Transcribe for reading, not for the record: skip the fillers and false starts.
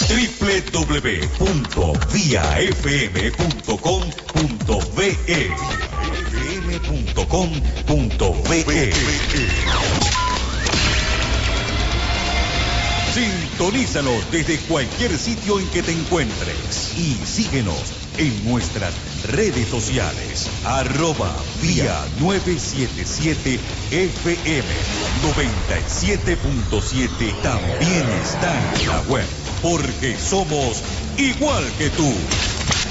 www.viafm.com.be fm.com.be. Sintonízanos desde cualquier sitio en que te encuentres y síguenos en nuestras redes sociales. @vía 977 FM 97.7 también está en la web, porque somos igual que tú.